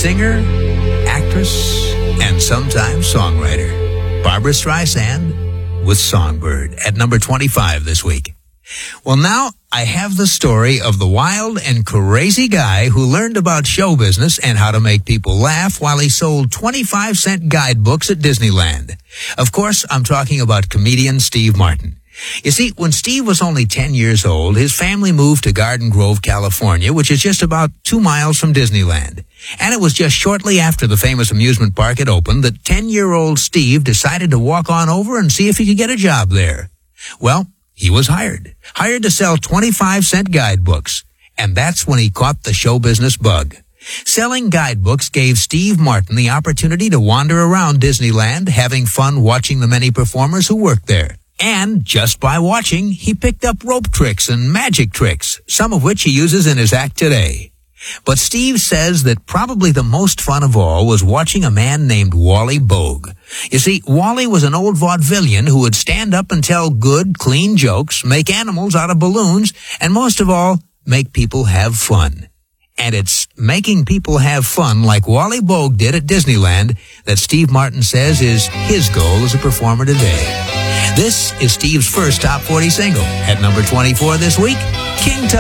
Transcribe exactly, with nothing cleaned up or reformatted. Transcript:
singer, actress, and sometimes songwriter. Barbra Streisand with Songbird at number twenty-five this week. Well, now I have the story of the wild and crazy guy who learned about show business and how to make people laugh while he sold twenty-five cent guidebooks at Disneyland. Of course, I'm talking about comedian Steve Martin. You see, when Steve was only ten years old, his family moved to Garden Grove, California, which is just about two miles from Disneyland. And it was just shortly after the famous amusement park had opened that ten-year-old Steve decided to walk on over and see if he could get a job there. Well, he was hired, hired to sell twenty-five cent guidebooks. And that's when he caught the show business bug. Selling guidebooks gave Steve Martin the opportunity to wander around Disneyland, having fun watching the many performers who worked there. And just by watching, he picked up rope tricks and magic tricks, some of which he uses in his act today. But Steve says that probably the most fun of all was watching a man named Wally Bogue. You see, Wally was an old vaudevillian who would stand up and tell good, clean jokes, make animals out of balloons, and most of all, make people have fun. And it's making people have fun like Wally Bogue did at Disneyland that Steve Martin says is his goal as a performer today. This is Steve's first Top forty single. At number twenty-four this week, King Tut.